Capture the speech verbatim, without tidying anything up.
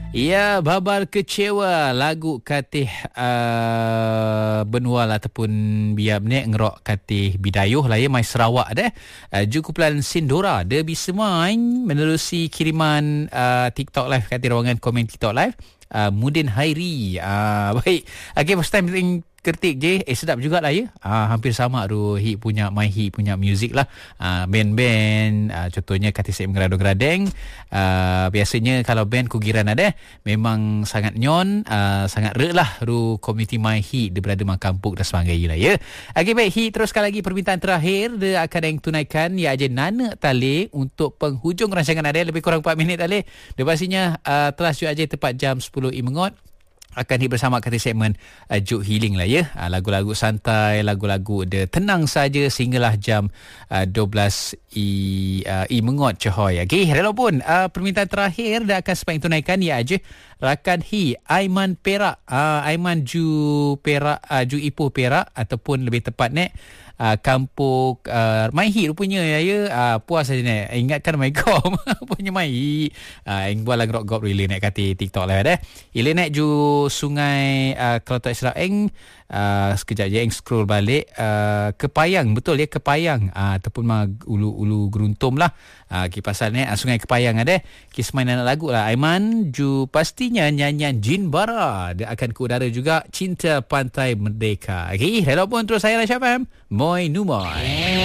Ya, Babar Kecewa, lagu katih uh, Benual ataupun biar nek ngerok katih Bidayuh lah ya, Mai Sarawak deh. Uh, Jukumpulan Sindora dia bisa main menerusi kiriman uh, TikTok live katih ruangan komen TikTok live. Uh, Mudin Hairi. Uh, baik. Okay, first time kertik je. Eh, sedap jugalah ya. Uh, hampir sama tu hit punya, my hit punya music lah. Uh, band-band. Uh, contohnya Katisik Menggeradung-Geradeng. Uh, biasanya kalau band kugiran ada, memang sangat nyon, uh, sangat rek lah. Ru community my hit. Dia berada Mangkampuk dan sebagainya lah ya. Okay, baik. Hit teruskan lagi permintaan terakhir. Dia akan yang tunaikan. Ya aja Nana Talib untuk penghujung rancangan ada. Lebih kurang empat minit Talib. Dia pastinya uh, telah juga aja tepat jam sepuluh I mengot. Akan hit bersama kata segmen uh, Juk Healing lah ya. Uh, lagu-lagu santai, lagu-lagu dia tenang saja sehinggalah jam uh, dua belas I, uh, I mengot Cehoy. Okay, hello pun. Uh, permintaan terakhir dah akan sempat tunaikan ya aja. Rakan Hi, Aiman Perak. Uh, Aiman Ju Perak, uh, Ju Ipoh Perak ataupun lebih tepat nek. Uh, kampung uh, My Hit rupanya ya, ya. Uh, puas saja ni ingatkan My Gom punya My Hit uh, yang buat lagu rock gop really nak kata TikTok lah dah. Ile nak ju sungai uh, kalau tak silap eng uh, sekejap je eng scroll balik uh, Kepayang, betul ya, Kepayang uh, ataupun mah ulu-ulu Geruntum lah. Uh, okay, pasal ni uh, sungai Kepayang ada kisah main anak lagu lah. Aiman ju pastinya nyanyian Jin Bara dia akan ke udara juga, Cinta Pantai Merdeka. Okay, hello pun terus saya Rasyafam Moy Numoy.